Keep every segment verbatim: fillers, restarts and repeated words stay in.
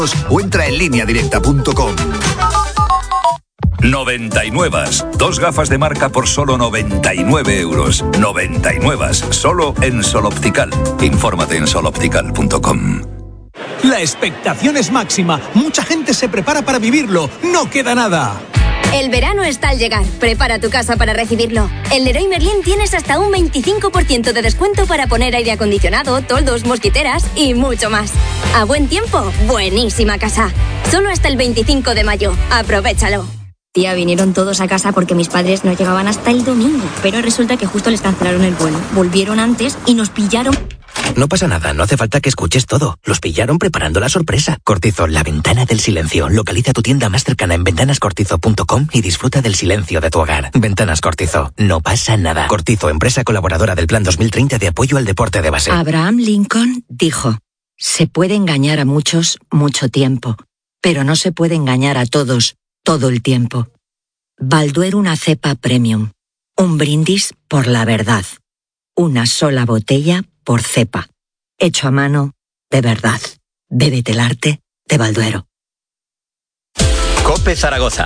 O entra en línea directa punto com. noventa y nueve. Dos gafas de marca por solo noventa y nueve euros. noventa y nueve. Solo en Sol Optical. Infórmate en sol optical punto com. La expectación es máxima. Mucha gente se prepara para vivirlo. No queda nada. El verano está al llegar. Prepara tu casa para recibirlo. En Leroy Merlin tienes hasta un veinticinco por ciento de descuento para poner aire acondicionado, toldos, mosquiteras y mucho más. A buen tiempo, buenísima casa. Solo hasta el veinticinco de mayo. Aprovéchalo. Tía, vinieron todos a casa porque mis padres no llegaban hasta el domingo. Pero resulta que justo les cancelaron el vuelo. Volvieron antes y nos pillaron. No pasa nada, no hace falta que escuches todo. Los pillaron preparando la sorpresa. Cortizo, la ventana del silencio. Localiza tu tienda más cercana en ventanas cortizo punto com y disfruta del silencio de tu hogar. Ventanas Cortizo, no pasa nada. Cortizo, empresa colaboradora del Plan dos mil treinta de apoyo al deporte de base. Abraham Lincoln dijo: se puede engañar a muchos mucho tiempo, pero no se puede engañar a todos todo el tiempo. Balduero, una cepa premium. Un brindis por la verdad. Una sola botella por cepa. Hecho a mano, de verdad. Bébete el arte de Balduero. COPE Zaragoza.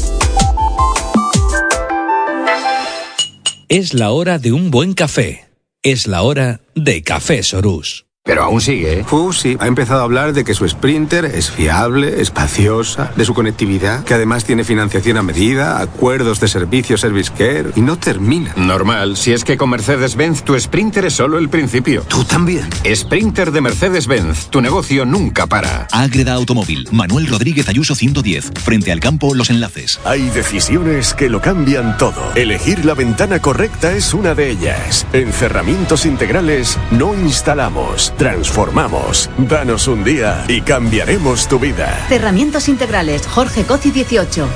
Es la hora de un buen café. Es la hora de Café Sorús. Pero aún sigue, ¿eh? Uh, sí. Ha empezado a hablar de que su Sprinter es fiable, espaciosa, de su conectividad, que además tiene financiación a medida, acuerdos de servicio Service Care, y no termina. Normal. Si es que con Mercedes-Benz tu Sprinter es solo el principio. ¿Tú también? Sprinter de Mercedes-Benz. Tu negocio nunca para. Ágreda Automóvil. Manuel Rodríguez Ayuso ciento diez. Frente al campo, Los Enlaces. Hay decisiones que lo cambian todo. Elegir la ventana correcta es una de ellas. En Cerramientos Integrales no instalamos, transformamos. Danos un día y cambiaremos tu vida. Cerramientos Integrales, Jorge Coci dieciocho.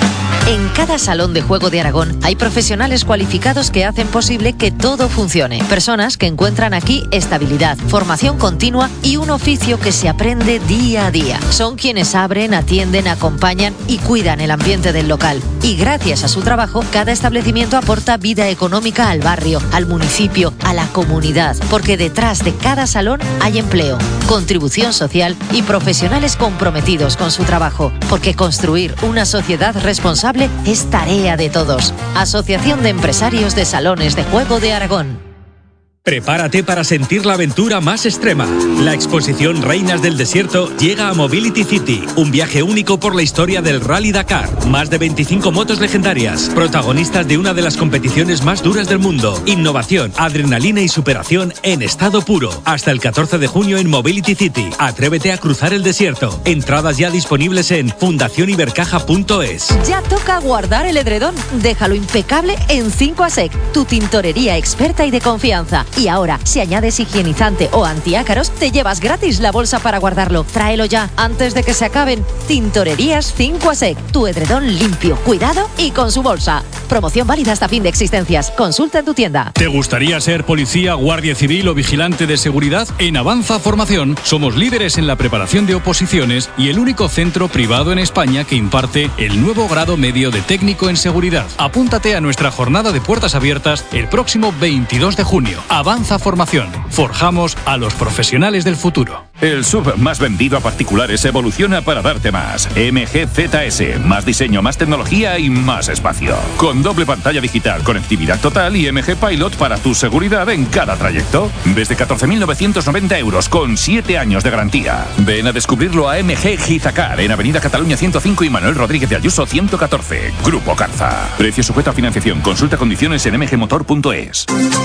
En cada salón de juego de Aragón hay profesionales cualificados que hacen posible que todo funcione. Personas que encuentran aquí estabilidad, formación continua y un oficio que se aprende día a día. Son quienes abren, atienden, acompañan y cuidan el ambiente del local. Y gracias a su trabajo, cada establecimiento aporta vida económica al barrio, al municipio, a la comunidad. Porque detrás de cada salón hay empleo, contribución social y profesionales comprometidos con su trabajo. Porque construir una sociedad responsable es tarea de todos. Asociación de Empresarios de Salones de Juego de Aragón. Prepárate para sentir la aventura más extrema. La exposición Reinas del Desierto llega a Mobility City, un viaje único por la historia del Rally Dakar. Más de veinticinco motos legendarias, protagonistas de una de las competiciones más duras del mundo. Innovación, adrenalina y superación en estado puro. Hasta el catorce de junio en Mobility City. Atrévete a cruzar el desierto. Entradas ya disponibles en fundación ibercaja punto es. Ya toca guardar el edredón. Déjalo impecable en cinco A S E C, tu tintorería experta y de confianza. Y ahora, si añades higienizante o antiácaros, te llevas gratis la bolsa para guardarlo. Tráelo ya, antes de que se acaben. Tintorerías cinco A S E C, tu edredón limpio, cuidado y con su bolsa. Promoción válida hasta fin de existencias. Consulta en tu tienda. ¿Te gustaría ser policía, guardia civil o vigilante de seguridad? En Avanza Formación somos líderes en la preparación de oposiciones y el único centro privado en España que imparte el nuevo grado medio de técnico en seguridad. Apúntate a nuestra jornada de puertas abiertas el próximo veintidós de junio. Avanza Formación. Forjamos a los profesionales del futuro. El S U V más vendido a particulares evoluciona para darte más. M G Z S. Más diseño, más tecnología y más espacio. Con doble pantalla digital, conectividad total y M G Pilot para tu seguridad en cada trayecto. Desde catorce mil novecientos noventa euros con siete años de garantía. Ven a descubrirlo a M G Gizacar en Avenida Cataluña ciento cinco y Manuel Rodríguez de Ayuso ciento catorce. Grupo Carza. Precio sujeto a financiación. Consulta condiciones en m g motor punto es.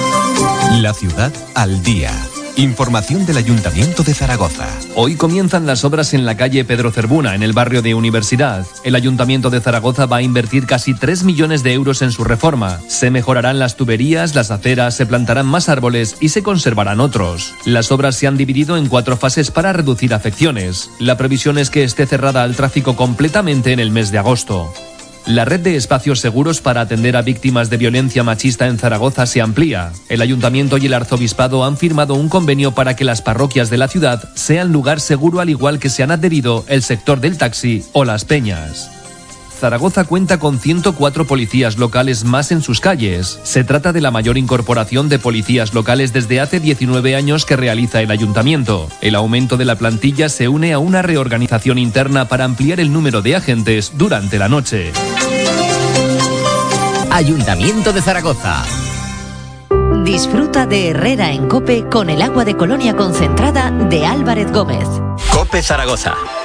La ciudad al día. Información del Ayuntamiento de Zaragoza. Hoy comienzan las obras en la calle Pedro Cervuna, en el barrio de Universidad. El Ayuntamiento de Zaragoza va a invertir casi tres millones de euros en su reforma. Se mejorarán las tuberías, las aceras, se plantarán más árboles y se conservarán otros. Las obras se han dividido en cuatro fases para reducir afecciones. La previsión es que esté cerrada al tráfico completamente en el mes de agosto. La red de espacios seguros para atender a víctimas de violencia machista en Zaragoza se amplía. El Ayuntamiento y el Arzobispado han firmado un convenio para que las parroquias de la ciudad sean lugar seguro, al igual que se han adherido el sector del taxi o las peñas. Zaragoza cuenta con ciento cuatro policías locales más en sus calles. Se trata de la mayor incorporación de policías locales desde hace diecinueve años que realiza el ayuntamiento. El aumento de la plantilla se une a una reorganización interna para ampliar el número de agentes durante la noche. Ayuntamiento de Zaragoza. Disfruta de Herrera en COPE con el agua de Colonia concentrada de Álvarez Gómez. COPE Zaragoza.